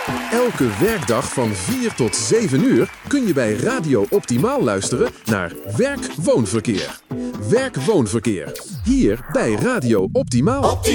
Elke werkdag van 4 tot 7 uur kun je bij Radio Optimaal luisteren naar Werk-Woonverkeer. Werk-Woonverkeer. Hier bij Radio Optimaal.